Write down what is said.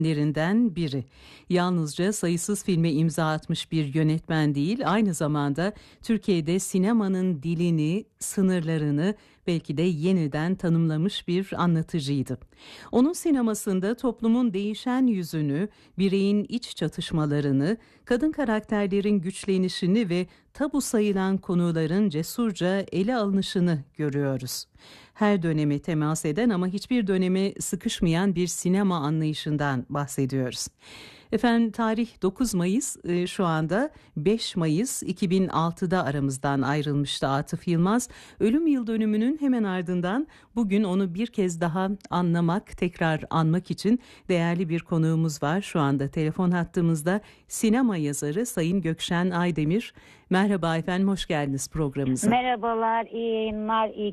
lerinden biri. Yalnızca sayısız filme imza atmış bir yönetmen değil, aynı zamanda Türkiye'de sinemanın dilini, sınırlarını belki de yeniden tanımlamış bir anlatıcıydı. Onun sinemasında toplumun değişen yüzünü, bireyin iç çatışmalarını, kadın karakterlerin güçlenişini ve tabu sayılan konuların cesurca ele alınışını görüyoruz. Her döneme temas eden ama hiçbir döneme sıkışmayan bir sinema anlayışından bahsediyoruz. Efendim tarih 9 Mayıs, şu anda 5 Mayıs 2006'da aramızdan ayrılmıştı Atıf Yılmaz. Ölüm yıl dönümünün hemen ardından bugün onu bir kez daha anlamak, tekrar anmak için değerli bir konuğumuz var. Şu anda telefon hattımızda sinema yazarı Sayın Gökşen Aydemir. Merhaba efendim, hoş geldiniz programımıza. Merhabalar, iyi yayınlar, iyi